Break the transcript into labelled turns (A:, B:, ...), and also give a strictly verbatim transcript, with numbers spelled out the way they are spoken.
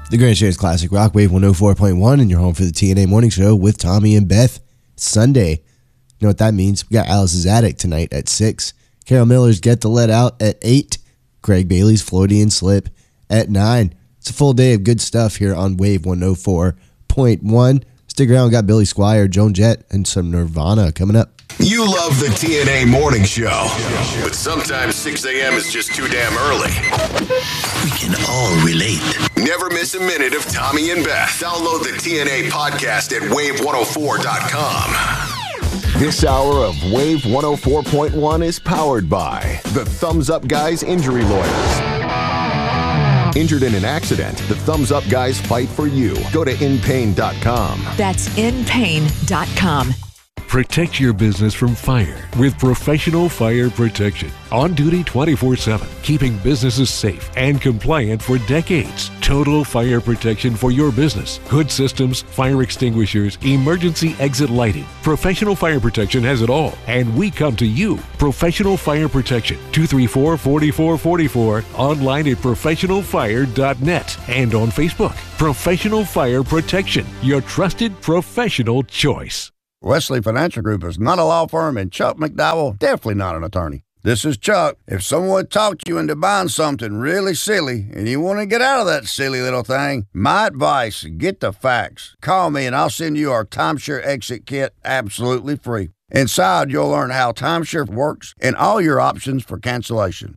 A: The Grand Shares Classic Rock Wave one oh four point one, and you're home for the T N A Morning Show with Tommy and Beth. Sunday. You know what that means? We got Alice's Attic tonight at six. Carol Miller's Get the Let Out at eight. Craig Bailey's Floridian Slip at nine. It's a full day of good stuff here on Wave one oh four point one. Stick around. We got Billy Squire, Joan Jett, and some Nirvana coming up.
B: You love the T N A Morning Show, but sometimes six a.m. is just too damn early.
C: We can all relate.
B: Never miss a minute of Tommy and Beth. Download the T N A podcast at wave one oh four dot com. This hour of Wave one oh four point one is powered by the Thumbs Up Guys Injury Lawyers. Injured in an accident, the Thumbs Up Guys fight for you. Go to in pain dot com.
D: That's in pain dot com.
E: Protect your business from fire with professional fire protection. On duty twenty-four seven, keeping businesses safe and compliant for decades. Total fire protection for your business. Hood systems, fire extinguishers, emergency exit lighting. Professional Fire Protection has it all. And we come to you. Professional Fire Protection, two three four, four four four four. Online at professional fire dot net. And on Facebook. Professional Fire Protection, your trusted professional choice.
F: Wesley Financial Group is not a law firm, and Chuck McDowell definitely not an attorney. This is Chuck. If someone talked you into buying something really silly and you want to get out of that silly little thing, my advice, get the facts. Call me and I'll send you our timeshare exit kit absolutely free. Inside, you'll learn how timeshare works and all your options for cancellation.